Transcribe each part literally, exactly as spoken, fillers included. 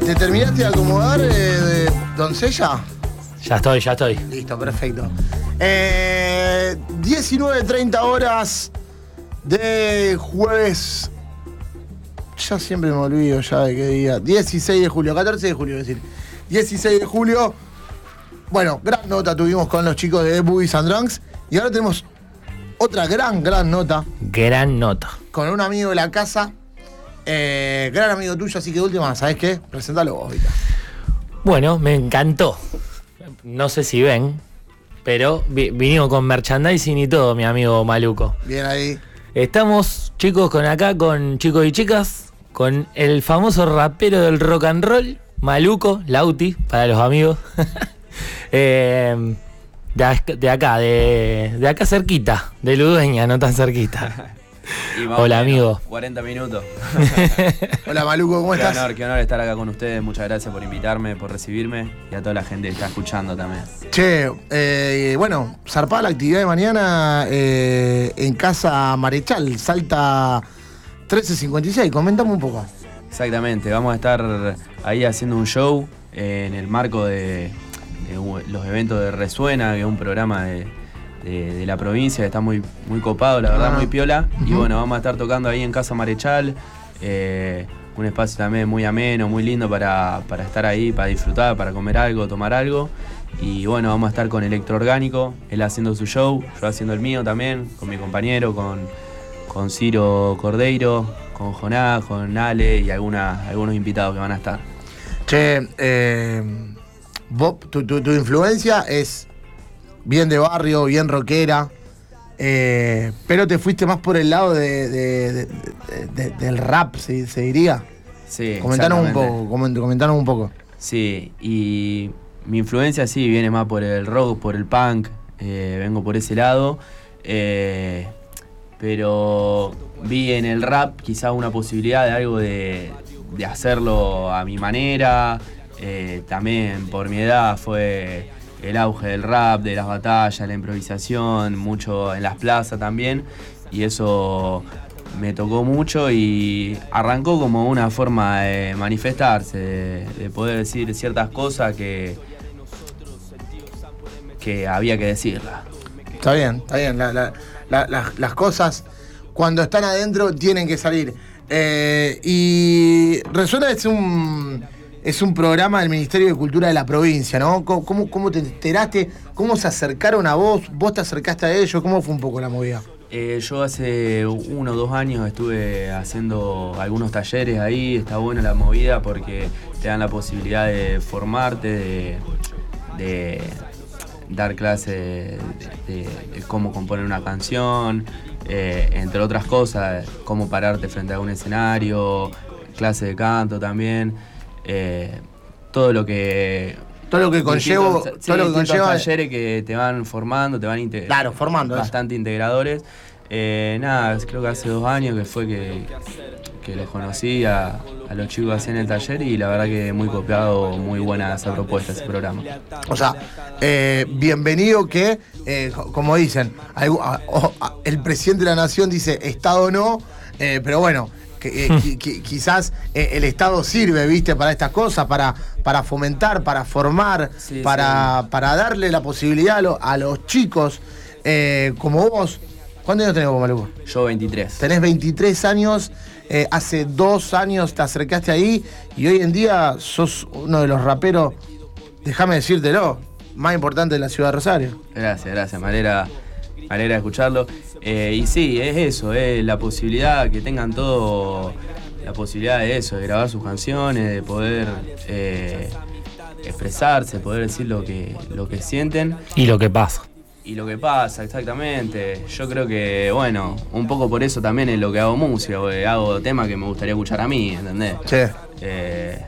¿Te terminaste de acomodar, eh, de doncella? Ya estoy, ya estoy. Listo, perfecto. Eh, diecinueve treinta horas de jueves. Ya siempre me olvido ya de qué día. dieciséis de julio, catorce de julio, es decir. dieciséis de julio. Bueno, gran nota tuvimos con los chicos de Boogies and Drunks. Y ahora tenemos otra gran, gran nota. Gran nota. Con un amigo de la casa. Eh, gran amigo tuyo, así que de última, ¿sabes qué? Presentalo vos, Vita. Bueno, me encantó. No sé si ven, pero vi- vinimos con merchandising y todo, mi amigo Maluco. Bien ahí. Estamos, chicos, con acá, con chicos y chicas, con el famoso rapero del rock and roll, Maluco, Lauti, para los amigos. eh, de, ac- de acá, de, de acá cerquita, de Ludueña, no tan cerquita. Hola, amigo. cuarenta minutos. Hola, Maluco, ¿cómo Qué estás? honor, qué honor estar acá con ustedes. Muchas gracias por invitarme, por recibirme y a toda la gente que está escuchando también. Che, eh, bueno, zarpada la actividad de mañana eh, en Casa Marechal, Salta trece cincuenta y seis. Comentame un poco. Exactamente, vamos a estar ahí haciendo un show eh, en el marco de, de los eventos de Resuena, que es un programa de, de, de la provincia que está muy, muy copado, la verdad, Ah. muy piola. Y Ujú. bueno, vamos a estar tocando ahí en Casa Marechal. eh, un espacio también muy ameno, muy lindo para, para estar ahí, para disfrutar, para comer algo, tomar algo. Y bueno, vamos a estar con Electro Orgánico, él haciendo su show, yo haciendo el mío también, con mi compañero, con, con Ciro Cordeiro, con Jonás, con Ale y alguna, algunos invitados que van a estar. Che, eh, vos, tu, tu- tu influencia es bien de barrio, bien rockera, eh, pero te fuiste más por el lado de, de- de- de- de- del rap, se, se diría. Sí, Comentanos un exactamente. poco, coment- comentanos un poco. Sí, y mi influencia sí viene más por el rock, por el punk, eh, vengo por ese lado, eh, pero vi en el rap quizá una posibilidad de algo de, de hacerlo a mi manera, eh, también por mi edad fue el auge del rap, de las batallas, la improvisación, mucho en las plazas también, y eso me tocó mucho y arrancó como una forma de manifestarse, de, de poder decir ciertas cosas que, que había que decirlas. Está bien, está bien. La- la- la- la- las cosas, cuando están adentro, tienen que salir. Eh, y Resuena es un, es un programa del Ministerio de Cultura de la provincia, ¿no? ¿Cómo, cómo, cómo te enteraste? ¿Cómo se acercaron a vos? ¿Vos te acercaste a ellos? ¿Cómo fue un poco la movida? Eh, yo hace uno o dos años estuve haciendo algunos talleres ahí, está buena la movida porque te dan la posibilidad de formarte, de, de dar clases de, de- de cómo componer una canción, eh, entre otras cosas, cómo pararte frente a un escenario, clases de canto también, eh, todo lo que... Todo lo que conllevo, distintos- sí, todo lo que distintos conlleva. talleres que te van formando, te van integrando. Claro, formando, eso. Bastante integradores. Eh, nada, creo que hace dos años que fue que, que los conocí a, a los chicos así en el taller y la verdad que muy copiado, muy buena esa propuesta, ese programa. O sea, eh, bienvenido que, eh, co- como dicen, algu- a- o- a- el presidente de la nación dice Estado no, eh, pero bueno, que, eh, qui- qui- quizás eh, el Estado sirve, viste, para estas cosas, para, para fomentar, para formar, Sí, para, para darle la posibilidad a, lo- a los chicos eh, como vos. ¿Cuántos años tenés vos, Maluco? Yo veintitrés. Tenés veintitrés años, eh, hace dos años te acercaste ahí y hoy en día sos uno de los raperos, déjame decírtelo, más importantes de la ciudad de Rosario. Gracias, gracias, me alegra, me alegra escucharlo. Eh, y sí, es eso, es la posibilidad que tengan todo, la posibilidad de eso, de grabar sus canciones, de poder eh, expresarse, poder decir lo que, lo que sienten. Y lo que pasa. Y lo que pasa, exactamente. Yo creo que, bueno, un poco por eso también es lo que hago música, porque hago temas que me gustaría escuchar a mí, ¿entendés? Sí, Eh,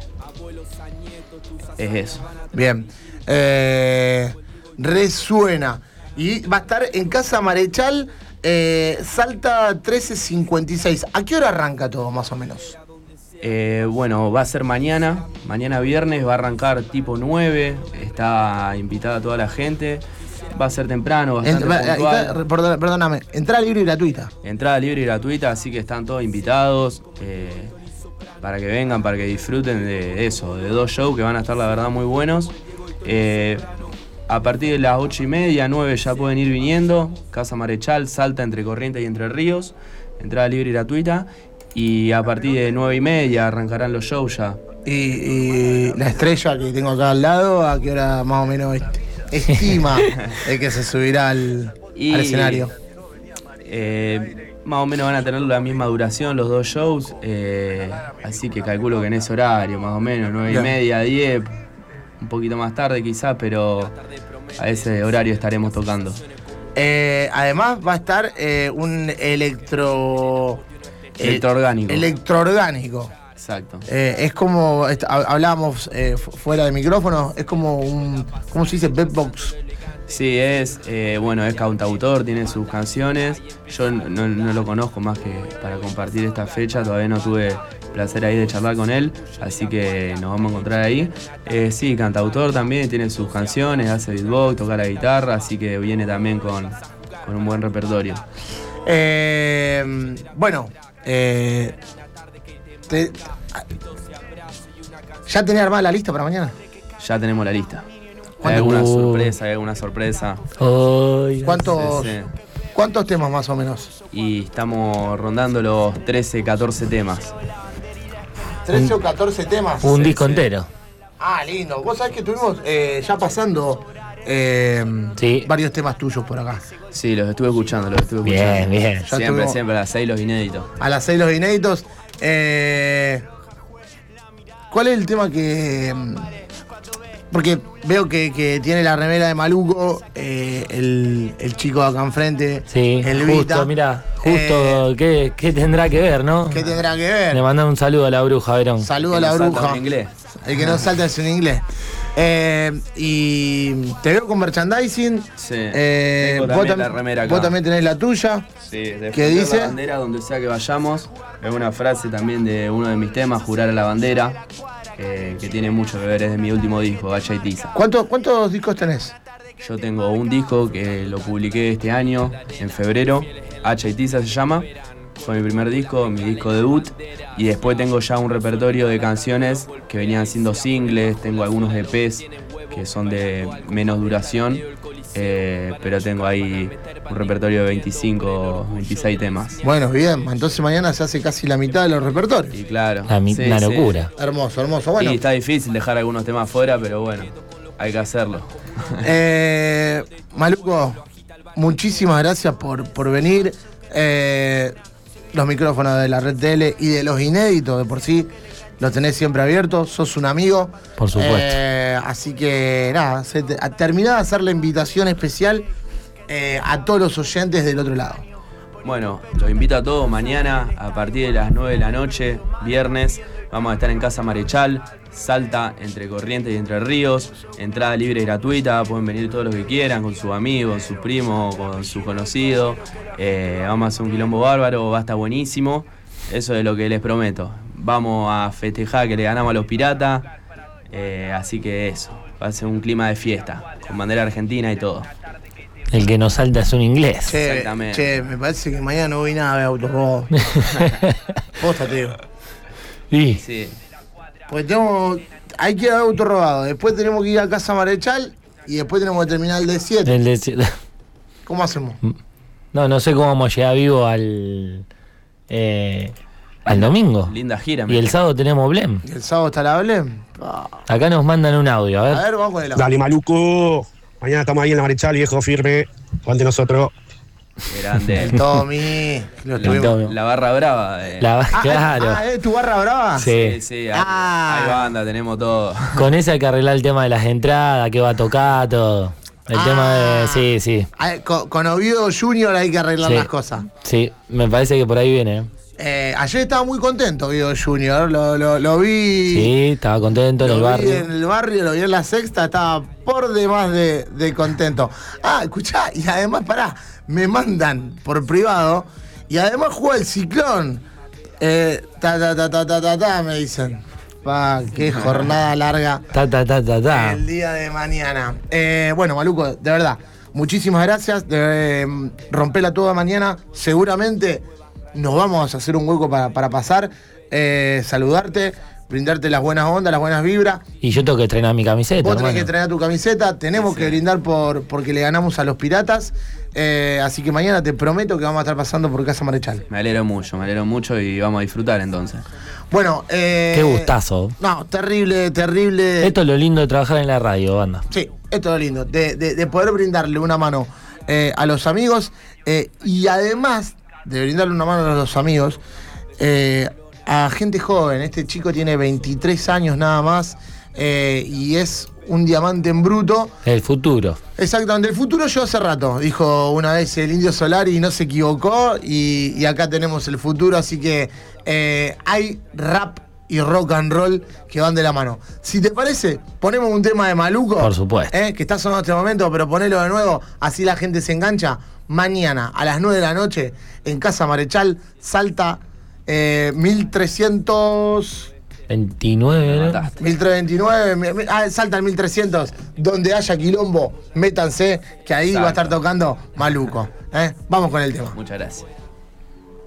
es eso. bien. Eh, resuena. Y va a estar en Casa Marechal, eh, Salta trece cincuenta y seis. ¿A qué hora arranca todo, más o menos? Eh, bueno, va a ser mañana, mañana viernes, va a arrancar tipo nueve, está invitada toda la gente. Va a ser temprano, bastante Ent- va- ahí puntual. está, perdón- perdóname, entrada libre y gratuita. Entrada libre y gratuita, así que están todos invitados. Eh, para que vengan, para que disfruten de eso, de dos shows que van a estar la verdad muy buenos. Eh, a partir de las ocho y media, nueve ya pueden ir viniendo. Casa Marechal, Salta, entre Corrientes y Entre Ríos. Entrada libre y gratuita. Y a partir de nueve y media arrancarán los shows ya. Y, y la estrella que tengo acá al lado, ¿a qué hora más o menos est- estima el que se subirá al, Y, al escenario? Eh, más o menos van a tener la misma duración los dos shows, eh, así que calculo que en ese horario, más o menos, nueve y Bien. media, diez, un poquito más tarde quizás, pero a ese horario estaremos tocando. Eh, además va a estar eh, un electro... eh, Electroorgánico. Electroorgánico. Exacto. Eh, es como, est- hab- hablábamos eh, fu- fuera de micrófono, es como un, ¿cómo se dice? Beatbox. Sí, es, eh, bueno, es cantautor, tiene sus canciones. Yo no, no- no lo conozco más que para compartir esta fecha, todavía no tuve placer ahí de charlar con él, así que nos vamos a encontrar ahí. Eh, sí, cantautor también, tiene sus canciones, hace beatbox, toca la guitarra, así que viene también con, con un buen repertorio. Eh, bueno, eh, te- ¿ya tenés armada la lista para mañana? Ya tenemos la lista. ¿Hay ¿Cuánto? alguna Uh. sorpresa? ¿Hay alguna sorpresa? Ay, ¿Cuántos, Sí, sí. ¿Cuántos temas más o menos? Y estamos rondando los trece, catorce temas. ¿trece o catorce temas? un Sí, disco sí. entero. Ah, lindo. Vos sabés que estuvimos eh, ya pasando eh, Sí. varios temas tuyos por acá. Sí, los estuve escuchando, los estuve Bien, escuchando. bien. Ya Siempre, estuvimos- siempre a las seis los inéditos. A las seis los inéditos. Eh, ¿Cuál es el tema que...? mm, Porque veo que, que tiene la remera de Maluco, eh, el, el chico de acá enfrente, Sí, el justo, Vita. mirá, justo, Eh, ¿qué, qué tendrá que ver, no? ¿Qué tendrá que ver? Le mandan un saludo a la bruja, Verón. Saludo a Que la no salta bruja. en inglés. El que no salta es en inglés. Eh, y te veo con merchandising. Sí. Eh, Tengo vos, también tam- la remera acá. vos también tenés la tuya. Sí, defender ¿Qué dice? la bandera donde sea que vayamos. Es una frase también de uno de mis temas, Jurar a la bandera, eh, que tiene mucho que ver, es de mi último disco, Hacha y Tiza. ¿Cuántos, ¿Cuántos discos tenés? Yo tengo un disco que lo publiqué este año, en febrero, Hacha y Tiza se llama. Fue mi primer disco, mi disco debut. Y después tengo ya un repertorio de canciones que venían siendo singles, tengo algunos E Pes que son de menos duración, eh, pero tengo ahí un repertorio de veinticinco, veintiséis temas. Bueno, bien. Entonces mañana se hace casi la mitad de los repertorios. Y claro. La mi- sí, una sí. locura. Hermoso, hermoso. Bueno, Y está difícil dejar algunos temas fuera, pero bueno, hay que hacerlo. eh, Maluco, muchísimas gracias por, por venir. Eh, los micrófonos de la Red Tele y de los inéditos de por sí los tenés siempre abiertos. Sos un amigo. Por supuesto. Eh, así que nada, se te- a- terminá de hacer la invitación especial eh, a todos los oyentes del otro lado. Bueno, los invito a todos mañana a partir de las nueve de la noche, viernes. Vamos a estar en Casa Marechal, Salta, entre Corrientes y Entre Ríos. Entrada libre y gratuita, pueden venir todos los que quieran, con sus amigos, con sus primos, con sus conocidos. Eh, vamos a hacer un quilombo bárbaro, va a estar buenísimo. Eso es lo que les prometo. Vamos a festejar que le ganamos a los piratas. Eh, así que eso, va a ser un clima de fiesta, con bandera argentina y todo. El que no salta es un inglés. Che, Exactamente. che, me parece que mañana no voy nada a ver autorrobo. Posta, tío. Y Sí. Porque tengo, hay que ir a auto robado. Después tenemos que ir a Casa Marechal y después tenemos que terminar el D siete. el de- ¿Cómo hacemos? no, no sé cómo vamos a llegar vivo al eh, al domingo. Linda gira, Y el sábado tenemos Blem. ¿Y el sábado está la Blem? Ah. Acá nos mandan un audio, a ver. A ver, vamos con el audio. Dale, Maluco. Mañana estamos ahí en la Marechal, viejo, firme. Aguante nosotros. Grande. El Tommy. Lo El estuvimos- Tommy. La barra brava. eh. La- Ah, claro. Ah, ¿es tu barra brava? Sí. Sí, sí, hay, Ah. hay banda, tenemos todo. Con esa hay que arreglar el tema de las entradas, que va a tocar, todo. El Ah. tema de. Sí, sí. Ah, Con, con Oviedo Junior hay que arreglar Sí. las cosas. Sí, me parece que por ahí viene. ¿eh? Eh, ayer estaba muy contento Oviedo Junior. Lo, lo, lo vi. Sí, estaba contento en Lo el vi barrio. en el barrio, lo vi en la sexta, estaba por demás de, de contento. Ah, escuchá, y además, pará, me mandan por privado, y además juega el Ciclón. Eh, ta, ta, ta, ta, ta, ta, ta, me dicen. Pa, qué jornada larga Ta, ta, ta, ta, ta. el día de mañana. Eh, bueno, Maluco, de verdad, muchísimas gracias. De, eh, rompela toda mañana. Seguramente nos vamos a hacer un hueco para, para pasar. eh, saludarte, brindarte las buenas ondas, las buenas vibras. Y yo tengo que estrenar mi camiseta. Vos tenés hermano. que estrenar tu camiseta, tenemos Sí. que brindar por porque le ganamos a los Piratas. Eh, así que mañana te prometo que vamos a estar pasando por Casa Marechal. Me alegro mucho, me alegro mucho y vamos a disfrutar entonces. Bueno, eh, Qué gustazo. No, terrible, terrible. Esto es lo lindo de trabajar en la radio, banda. Sí, esto es lo lindo, de, de- de poder brindarle una mano eh, a los amigos eh, y además de brindarle una mano a los amigos, eh, a gente joven. Este chico tiene veintitrés años nada más eh, y es un diamante en bruto. El futuro. Exactamente, el futuro yo hace rato, dijo una vez el Indio Solari y no se equivocó y, y acá tenemos el futuro, así que eh, hay rap y rock and roll que van de la mano. Si te parece, ponemos un tema de Maluco. Por supuesto. eh, que está sonando en este momento, pero ponelo de nuevo, así la gente se engancha. Mañana a las nueve de la noche en Casa Marechal, Salta, eh, mil trescientos... veintinueve, ¿no? Mataste. mil trescientos veintinueve, mi- mi- ah, salta el mil trescientos, donde haya quilombo, métanse, que ahí va a estar Exacto. tocando Maluco. ¿eh? Vamos con el tema. Muchas gracias.